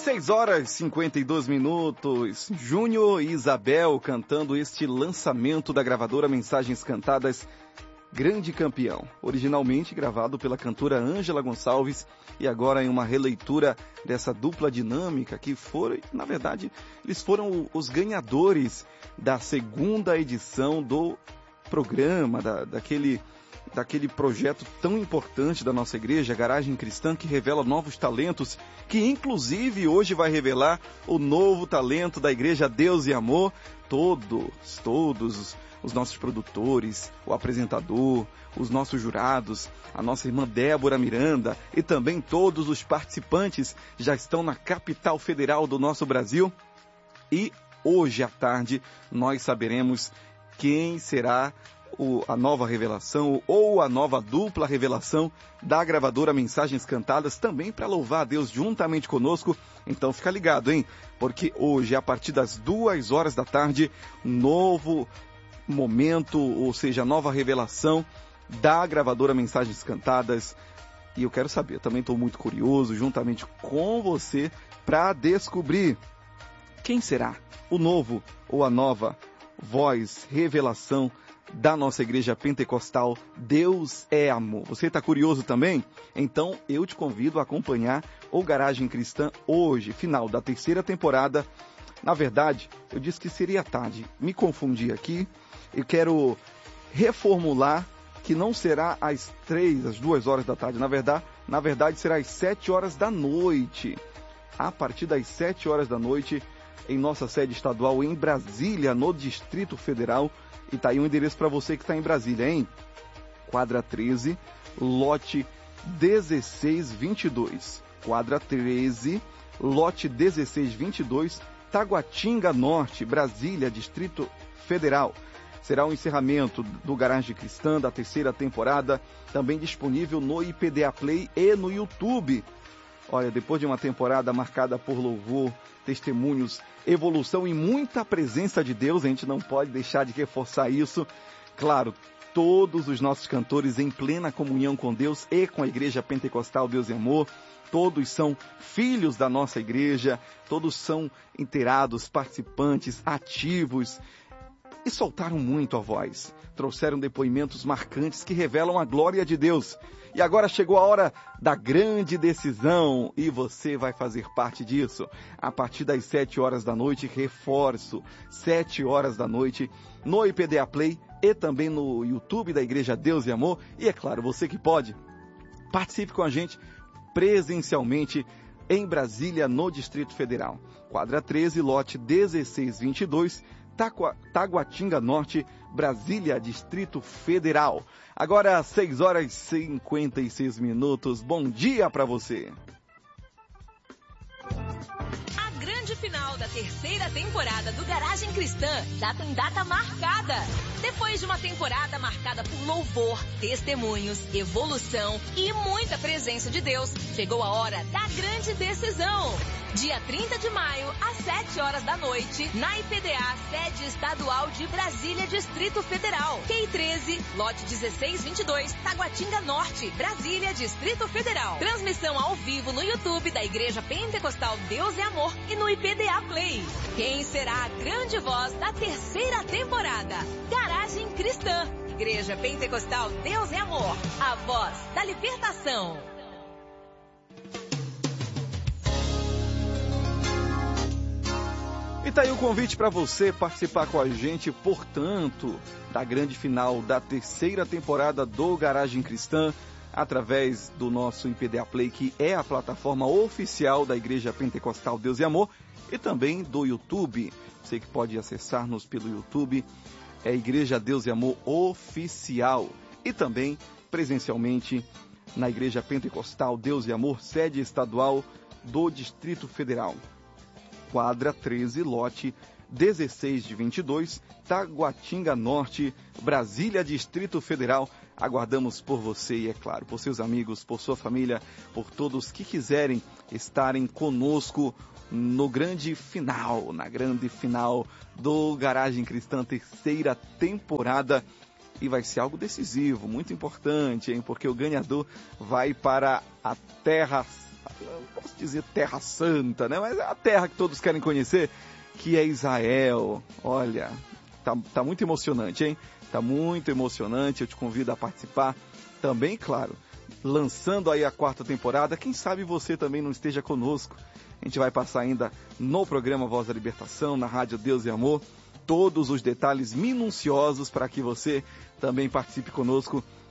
6 horas e 52 minutos. Júnior e Isabel cantando este lançamento da gravadora Mensagens Cantadas, Grande Campeão. Originalmente gravado pela cantora Ângela Gonçalves e agora em uma releitura dessa dupla dinâmica que foram, na verdade, eles foram os ganhadores da segunda edição do programa, daquele projeto tão importante da nossa igreja, Garagem Cristã, que revela novos talentos, que inclusive hoje vai revelar o novo talento da igreja Deus e Amor. Todos os nossos produtores, o apresentador, os nossos jurados, a nossa irmã Débora Miranda e também todos os participantes já estão na capital federal do nosso Brasil. E hoje à tarde nós saberemos quem será a nova revelação ou a nova dupla revelação da gravadora Mensagens Cantadas, também para louvar a Deus juntamente conosco. Então fica ligado, hein? Porque hoje, a partir das 2 horas da tarde, novo momento, ou seja, nova revelação da gravadora Mensagens Cantadas. E eu quero saber, também estou muito curioso, juntamente com você, para descobrir quem será o novo ou a nova voz, revelação da nossa igreja pentecostal Deus é Amor. Você está curioso também? Então eu te convido a acompanhar o Garagem Cristã hoje, final da 3ª temporada. Na verdade, eu disse que seria tarde, me confundi aqui. Eu quero reformular que não será às 2 horas da tarde. Na verdade será às 7 horas da noite. A partir das 7 horas da noite, em nossa sede estadual em Brasília, no Distrito Federal. E tá aí um endereço para você que está em Brasília, hein? Quadra 13, lote 1622. Quadra 13, lote 1622, Taguatinga Norte, Brasília, Distrito Federal. Será o encerramento do Garagem Cristã da 3ª temporada, também disponível no IPDA Play e no YouTube. Olha, depois de uma temporada marcada por louvor, testemunhos, evolução e muita presença de Deus, a gente não pode deixar de reforçar isso. Claro, todos os nossos cantores em plena comunhão com Deus e com a Igreja Pentecostal Deus e Amor, todos são filhos da nossa igreja, todos são inteirados, participantes, ativos e soltaram muito a voz. Trouxeram depoimentos marcantes que revelam a glória de Deus. E agora chegou a hora da grande decisão e você vai fazer parte disso. A partir das 7 horas da noite, reforço, 7 horas da noite, no IPDA Play e também no YouTube da Igreja Deus e Amor. E é claro, você que pode, participe com a gente presencialmente em Brasília, no Distrito Federal. Quadra 13, lote 1622, Taguatinga Norte, Brasília, Distrito Federal. Agora, 6 horas e 56 minutos. Bom dia para você. A grande final da 3ª temporada do Garagem Cristã já tem data marcada. Depois de uma temporada marcada por louvor, testemunhos, evolução e muita presença de Deus, chegou a hora da grande decisão. Dia 30 de maio, às 7 horas da noite, na IPDA, sede estadual de Brasília, Distrito Federal. QI 13, lote 1622, Taguatinga Norte, Brasília, Distrito Federal. Transmissão ao vivo no YouTube da Igreja Pentecostal Deus e Amor e no IPDA Play. Quem será a grande voz da 3ª temporada? Garagem Cristã, Igreja Pentecostal Deus e Amor, a voz da libertação. E tá aí o convite para você participar com a gente, portanto, da grande final da 3ª temporada do Garagem Cristã, através do nosso IPDA Play, que é a plataforma oficial da Igreja Pentecostal Deus e Amor, e também do YouTube. Você que pode acessar-nos pelo YouTube, é Igreja Deus e Amor Oficial. E também presencialmente na Igreja Pentecostal Deus e Amor, sede estadual do Distrito Federal. Quadra 13, lote 1622, Taguatinga Norte, Brasília, Distrito Federal. Aguardamos por você e, é claro, por seus amigos, por sua família, por todos que quiserem estarem conosco no grande final, na grande final do Garagem Cristã 3ª temporada. E vai ser algo decisivo, muito importante, hein? Porque o ganhador vai para a terra posso dizer Terra Santa, né? Mas é a terra que todos querem conhecer, que é Israel. Olha, tá muito emocionante, hein? Tá muito emocionante, eu te convido a participar. Também, claro, lançando aí a 4ª temporada, quem sabe você também não esteja conosco. A gente vai passar ainda no programa Voz da Libertação, na Rádio Deus e Amor, todos os detalhes minuciosos para que você também participe conosco